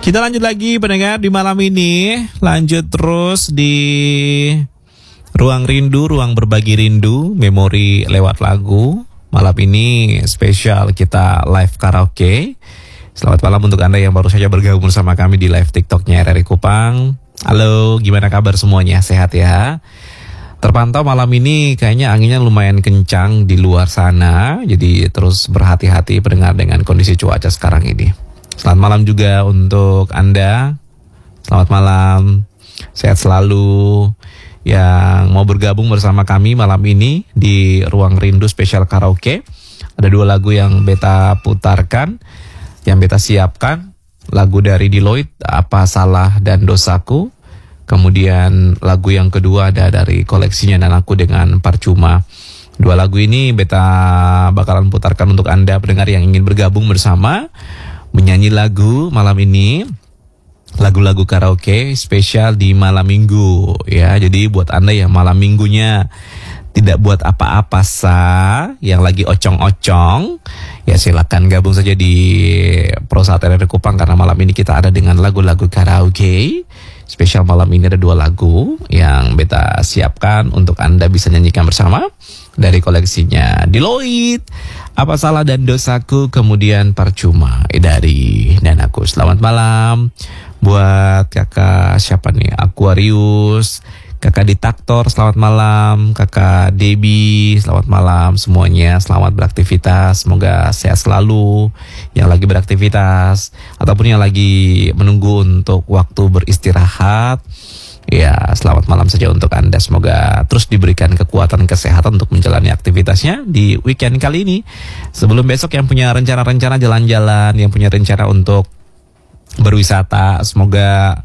Kita lanjut lagi pendengar di malam ini. Lanjut terus di Ruang Rindu, Ruang Berbagi Rindu, memori lewat lagu. Malam ini spesial kita live karaoke. Selamat malam untuk Anda yang baru saja bergabung bersama kami di live TikToknya RRI Kupang. Halo, gimana kabar semuanya? Sehat ya? Terpantau malam ini kayaknya anginnya lumayan kencang di luar sana. Jadi terus berhati-hati pendengar dengan kondisi cuaca sekarang ini. Selamat malam juga untuk Anda. Selamat malam. Sehat selalu. Yang mau bergabung bersama kami malam ini di Ruang Rindu Spesial Karaoke. Ada 2 lagu yang beta putarkan, yang beta siapkan. Lagu dari Deloitte, Apa Salah dan Dosaku. Kemudian lagu yang kedua ada dari koleksinya Dan Aku dengan Percuma. 2 lagu ini beta bakalan putarkan untuk Anda pendengar yang ingin bergabung bersama menyanyi lagu malam ini. Lagu-lagu karaoke spesial di malam minggu ya. Jadi buat Anda yang malam minggunya tidak buat apa-apa yang lagi ocong-ocong, ya silakan gabung saja di Pro RRI Kupang karena malam ini kita ada dengan lagu-lagu karaoke. Spesial malam ini ada 2 lagu yang beta siapkan untuk Anda bisa nyanyikan bersama dari koleksinya Deloitte, Apa Salah dan Dosaku, kemudian Percuma dari Dan Aku. Selamat malam buat kakak siapa nih, Aquarius, kakak Ditaktor, selamat malam, kakak Debbie, selamat malam semuanya, selamat beraktivitas, semoga sehat selalu yang lagi beraktivitas ataupun yang lagi menunggu untuk waktu beristirahat. Ya, selamat malam saja untuk Anda, semoga terus diberikan kekuatan kesehatan untuk menjalani aktivitasnya di weekend kali ini. Sebelum besok yang punya rencana-rencana jalan-jalan, yang punya rencana untuk berwisata, semoga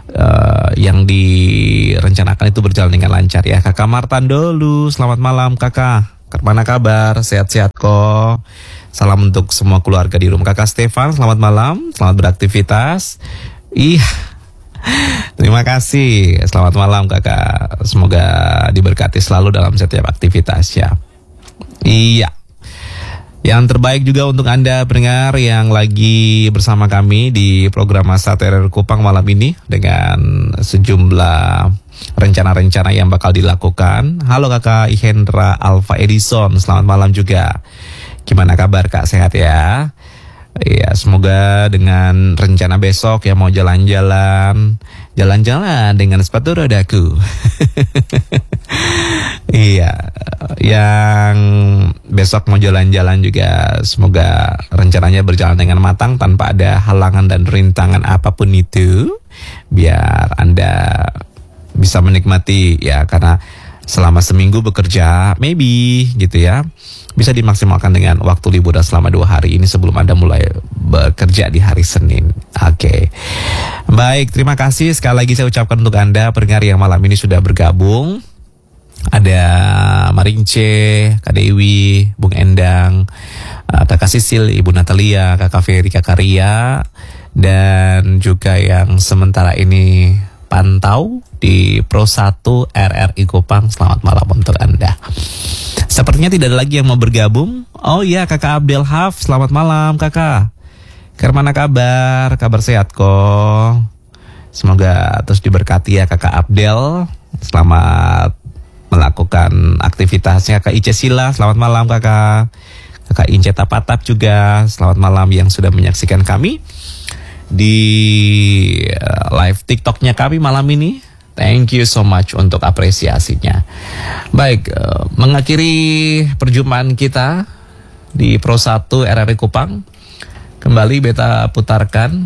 yang direncanakan itu berjalan dengan lancar ya. Kakak Martan dulu, selamat malam kakak. Mana kabar? Sehat-sehat kok. Salam untuk semua keluarga di rumah. Kakak Stefan, selamat malam, selamat beraktivitas. Terima kasih. Selamat malam kakak. Semoga diberkati selalu dalam setiap aktivitasnya. Iya. Yang terbaik juga untuk Anda pendengar yang lagi bersama kami di program Masa RRI Kupang malam ini dengan sejumlah rencana-rencana yang bakal dilakukan. Halo kakak Ihendra Alfa Edison, selamat malam juga. Gimana kabar kak, sehat ya? Iya, semoga dengan rencana besok yang mau jalan-jalan dengan sepatu rodaku. Iya, yang besok mau jalan-jalan juga semoga rencananya berjalan dengan matang tanpa ada halangan dan rintangan apapun itu, biar Anda bisa menikmati ya, karena selama seminggu bekerja maybe gitu ya, bisa dimaksimalkan dengan waktu liburan selama 2 hari ini sebelum Anda mulai bekerja di hari Senin. Oke. Baik, terima kasih sekali lagi saya ucapkan untuk Anda pendengar yang malam ini sudah bergabung. Ada Marince, Kak Dewi, Bung Endang, Kakak Sisil, Ibu Natalia, Kakak Ferry, Kakak Ria, dan juga yang sementara ini pantau di Pro 1 RRI Kupang. Selamat malam untuk Anda. Sepertinya tidak ada lagi yang mau bergabung. Oh iya, Kakak Abdel Haf, selamat malam kakak. Gimana kabar? Kabar sehat kok. Semoga terus diberkati ya kakak Abdel. Selamat melakukan aktivitasnya. Kak Ice Sila, selamat malam kakak. Kakak Ince Tapatap juga, selamat malam yang sudah menyaksikan kami di live TikToknya kami malam ini. Thank you so much untuk apresiasinya. Baik, mengakhiri perjumpaan kita di Pro 1 RRI Kupang. Kembali beta putarkan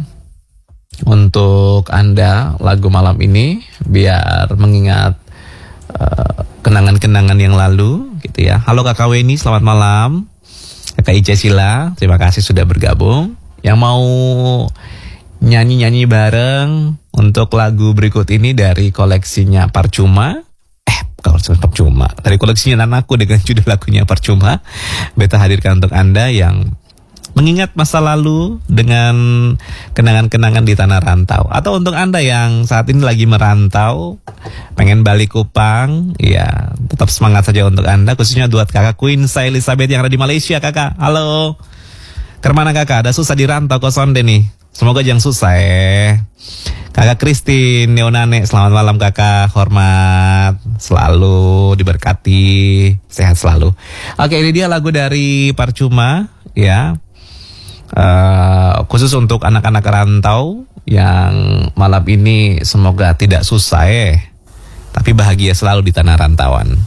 untuk Anda lagu malam ini biar mengingat kenangan-kenangan yang lalu gitu ya. Halo Kakak Weni, selamat malam. Kakak Ice Sila, terima kasih sudah bergabung. Yang mau nyanyi-nyanyi bareng untuk lagu berikut ini dari koleksinya Percuma. Percuma. Dari koleksinya Dan Aku dengan judul lagunya Percuma. Beta hadirkan untuk Anda yang mengingat masa lalu dengan kenangan-kenangan di tanah rantau. Atau untuk Anda yang saat ini lagi merantau, pengen balik Kupang, ya tetap semangat saja untuk Anda. Khususnya buat kakak Queen Sa Elizabeth yang ada di Malaysia kakak. Halo. Kemana kakak? Ada susah di rantau kok sonde nih. Semoga jangan susah ya. Kakak Christine Neonane, selamat malam kakak, hormat, selalu diberkati, sehat selalu. Oke, ini dia lagu dari Percuma ya, khusus untuk anak-anak rantau yang malam ini semoga tidak susah ya, tapi bahagia selalu di tanah rantauan.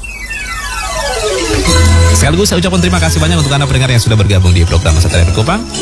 Sekaligus saya ucapkan terima kasih banyak untuk Anda pendengar yang sudah bergabung di program Masa Terakhir Kupang.